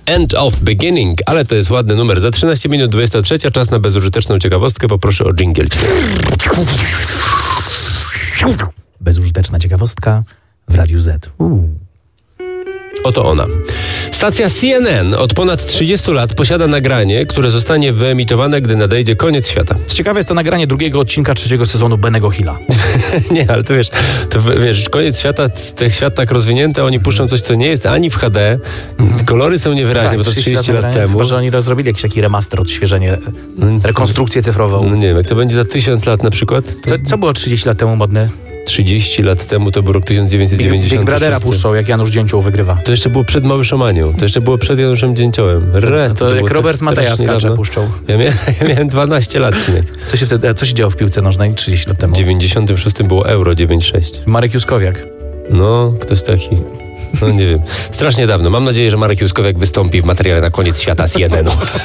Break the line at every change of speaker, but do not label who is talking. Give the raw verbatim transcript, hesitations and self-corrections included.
End of Beginning, ale to jest ładny numer. Za trzynaście minut dwudziesta trzecia, czas na bezużyteczną ciekawostkę. Poproszę o dżingiel.
Bezużyteczna ciekawostka w Radiu Z. Uu.
Oto ona. Stacja C N N od ponad trzydziestu lat posiada nagranie, które zostanie wyemitowane, gdy nadejdzie koniec świata.
Ciekawe jest to nagranie drugiego odcinka trzeciego sezonu Bennego Hilla.
Nie, ale to wiesz, to wiesz, koniec świata, ten świat tak rozwinięty, oni puszczą coś, co nie jest ani w H D, mhm. kolory są niewyraźne, tak, bo to trzydzieści lat temu.
Chyba, że oni zrobili jakiś taki remaster, odświeżenie, rekonstrukcję cyfrową.
No nie wiem, jak to będzie za tysiąc lat na przykład? To...
Co, co było trzydzieści lat temu modne?
trzydzieści lat temu to był rok tysiąc dziewięćset dziewięćdziesiąty
Big Brothera puszczał, jak Janusz Dzięcioł wygrywa.
To jeszcze było przed Małyszomanią. To jeszcze było przed Januszem Dzięciołem. Re,
no to,
to
jak Robert
tak
Mateja skacze puszczał.
Ja, mia, ja miałem dwanaście lat, Cinek.
Co się wtedy, co się działo w piłce nożnej trzydzieści lat temu?
W dziewięćdziesiątym szóstym było Euro dziewięćdziesiąt sześć.
Marek Juskowiak.
No, ktoś taki. No nie wiem. Strasznie dawno. Mam nadzieję, że Marek Juskowiak wystąpi w materiale na koniec świata z C N N u.